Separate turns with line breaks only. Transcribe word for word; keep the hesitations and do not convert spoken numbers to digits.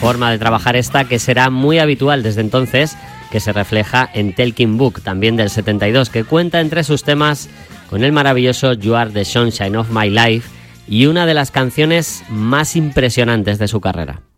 Forma de trabajar esta que será muy habitual desde entonces, que se refleja en Talking Book, también del setenta y dos, que cuenta entre sus temas con el maravilloso You Are the Sunshine of My Life y una de las canciones más impresionantes de su carrera.